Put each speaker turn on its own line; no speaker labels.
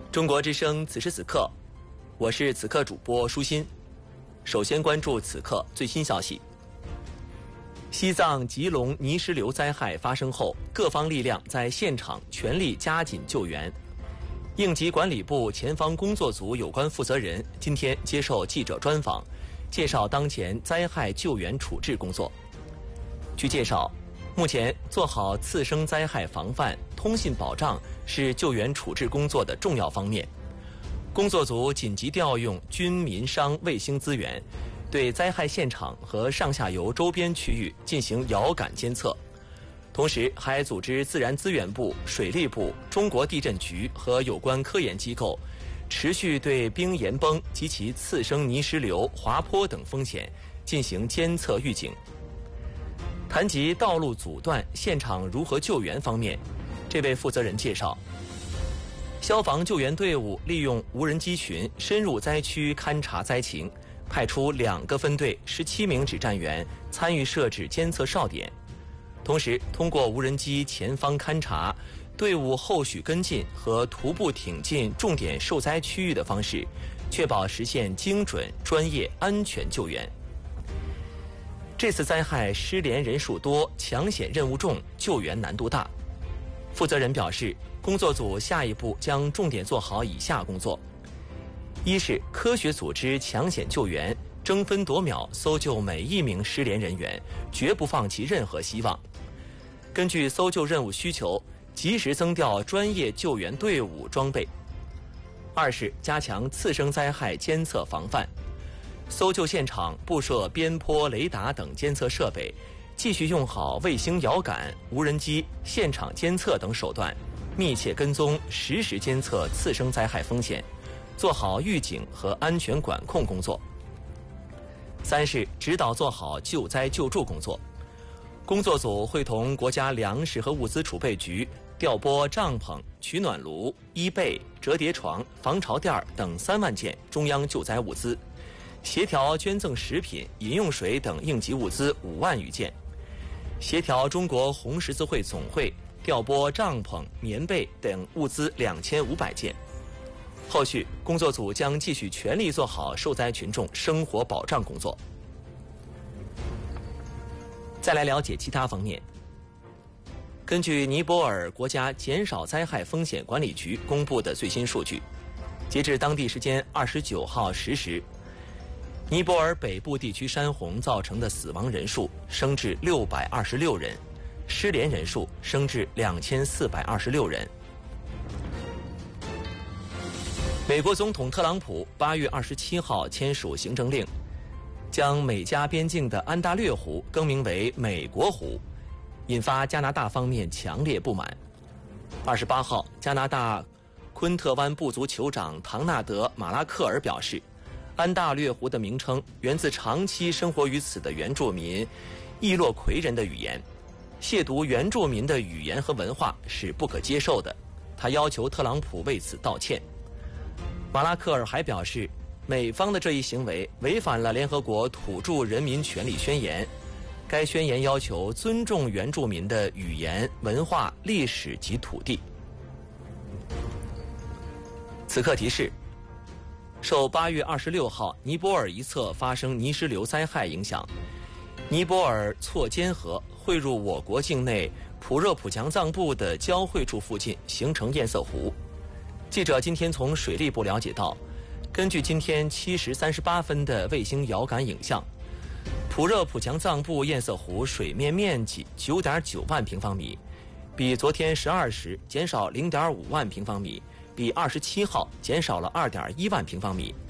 中国之声此时此刻，我是此刻主播舒心。首先关注此刻最新消息。西藏吉隆泥石流灾害发生后，各方力量在现场全力加紧救援。应急管理部前方工作组有关负责人今天接受记者专访，介绍当前灾害救援处置工作。据介绍，目前做好次生灾害防范、通信保障是救援处置工作的重要方面。工作组紧急调用军民商卫星资源，对灾害现场和上下游周边区域进行遥感监测，同时还组织自然资源部、水利部、中国地震局和有关科研机构，持续对冰岩崩及其次生泥石流、滑坡等风险进行监测预警。谈及道路阻断、现场如何救援方面，这位负责人介绍，消防救援队伍利用无人机群深入灾区勘察灾情，派出2个分队17名指战员参与设置监测哨点，同时通过无人机前方勘察、队伍后续跟进和徒步挺进重点受灾区域的方式，确保实现精准、专业、安全救援。这次灾害失联人数多，抢险任务重，救援难度大。负责人表示，工作组下一步将重点做好以下工作：一是科学组织抢险救援，争分夺秒搜救每一名失联人员，绝不放弃任何希望。根据搜救任务需求，及时增调专业救援队伍装备。二是加强次生灾害监测防范，搜救现场布设边坡、雷达等监测设备，继续用好卫星遥感、无人机、现场监测等手段，密切跟踪、实时监测次生灾害风险，做好预警和安全管控工作。三是指导做好救灾救助工作。工作组会同国家粮食和物资储备局调拨帐篷、取暖炉、衣被、折叠床、防潮垫等3万件中央救灾物资，协调捐赠食品、饮用水等应急物资5万余件，协调中国红十字会总会调拨帐篷、棉被等物资2500件。后续工作组将继续全力做好受灾群众生活保障工作。再来了解其他方面。根据尼泊尔国家减少灾害风险管理局公布的最新数据，截至当地时间29号10时，尼泊尔北部地区山洪造成的死亡人数升至626人，失联人数升至2426人。美国总统特朗普8月27号签署行政令，将美加边境的安大略湖更名为美国湖，引发加拿大方面强烈不满。28号，加拿大昆特湾部族酋长唐纳德·马拉克尔表示，安大略湖的名称源自长期生活于此的原住民易洛魁人的语言，亵渎原住民的语言和文化是不可接受的。他要求特朗普为此道歉。马拉克尔还表示，美方的这一行为违反了联合国土著人民权利宣言，该宣言要求尊重原住民的语言、文化、历史及土地。此刻提示，受8月26号尼泊尔一侧发生泥石流灾害影响，尼泊尔错坚河汇入我国境内普热普强藏部的交汇处附近形成堰塞湖。记者今天从水利部了解到，根据今天7时38分的卫星遥感影像，普热普强藏部堰塞湖水面面积 9.9 万平方米，比昨天12时减少 0.5 万平方米，比27号减少了 2.1 万平方米。